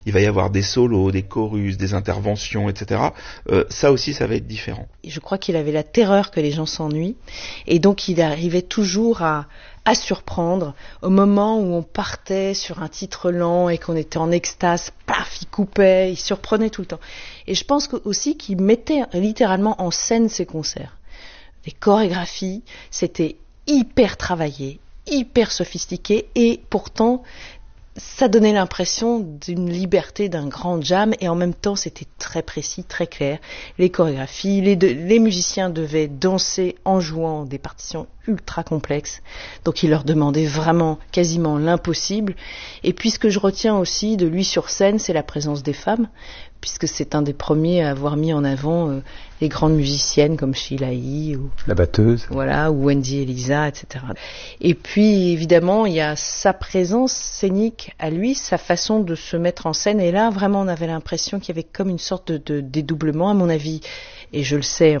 Il va y avoir des solos, des chorus, des interventions, etc. Ça aussi, ça va être différent. Je crois qu'il avait la terreur que les gens s'ennuient, et donc il arrivait toujours à surprendre. Au moment où on partait sur un titre lent et qu'on était en extase, paf, il coupait, il surprenait tout le temps. Et je pense aussi qu'il mettait littéralement en scène ses concerts. Les chorégraphies, c'était hyper travaillé, hyper sophistiqué, et pourtant ça donnait l'impression d'une liberté, d'un grand jam, et en même temps c'était très précis, très clair. Les chorégraphies, les musiciens devaient danser en jouant des partitions ultra complexes, donc il leur demandait vraiment quasiment l'impossible. Et puis ce que je retiens aussi de lui sur scène, c'est la présence des femmes, puisque c'est un des premiers à avoir mis en avant les grandes musiciennes comme Sheila E. ou la batteuse, voilà, ou Wendy Elisa, etc. Et puis évidemment il y a sa présence scénique à lui, sa façon de se mettre en scène, et là vraiment on avait l'impression qu'il y avait comme une sorte de dédoublement à mon avis, et je le sais,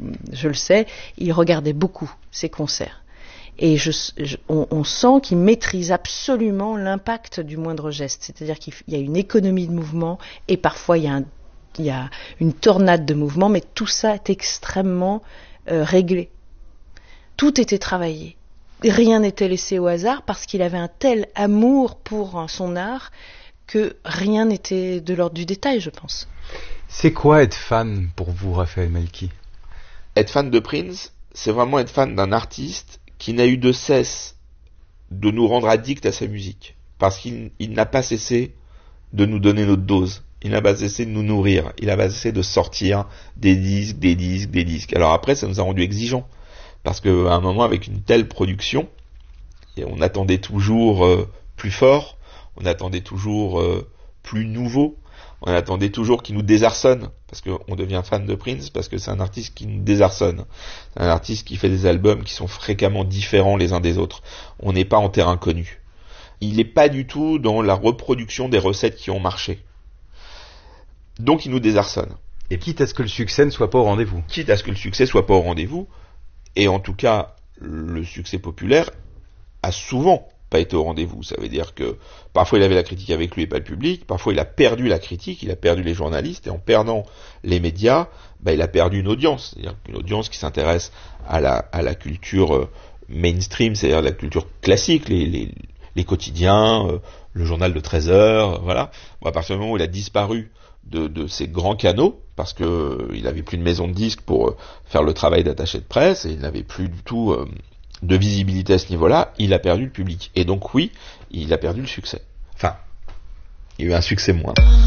il regardait beaucoup ses concerts. Et on sent qu'il maîtrise absolument l'impact du moindre geste. C'est-à-dire qu'il y a une économie de mouvement, et parfois il y a une tornade de mouvement, mais tout ça est extrêmement réglé. Tout était travaillé. Rien n'était laissé au hasard, parce qu'il avait un tel amour pour son art que rien n'était de l'ordre du détail, je pense. C'est quoi être fan pour vous, Raphaël Melki ? Être fan de Prince, c'est vraiment être fan d'un artiste qui n'a eu de cesse de nous rendre addicts à sa musique, parce qu'il n'a pas cessé de nous donner notre dose, il n'a pas cessé de nous nourrir, il n'a pas cessé de sortir des disques. Alors après, ça nous a rendu exigeants, parce qu'à un moment, avec une telle production, on attendait toujours plus fort, on attendait toujours plus nouveau, on attendait toujours qu'il nous désarçonne, parce qu'on devient fan de Prince, parce que c'est un artiste qui nous désarçonne. C'est un artiste qui fait des albums qui sont fréquemment différents les uns des autres. On n'est pas en terrain connu. Il n'est pas du tout dans la reproduction des recettes qui ont marché. Donc il nous désarçonne. Et quitte à ce que le succès ne soit pas au rendez-vous. Quitte à ce que le succès soit pas au rendez-vous, et en tout cas, le succès populaire a souvent pas été au rendez-vous. Ça veut dire que parfois il avait la critique avec lui et pas le public, parfois il a perdu la critique, il a perdu les journalistes, et en perdant les médias, il a perdu une audience, c'est-à-dire une audience qui s'intéresse à la culture mainstream, c'est-à-dire la culture classique, les quotidiens, le journal de 13 heures, voilà. À partir du moment où il a disparu de ces grands canaux, parce que il avait plus de maison de disques pour faire le travail d'attaché de presse, et il n'avait plus du tout de visibilité à ce niveau-là, il a perdu le public. Et donc oui, il a perdu le succès. Enfin, il y a eu un succès moindre.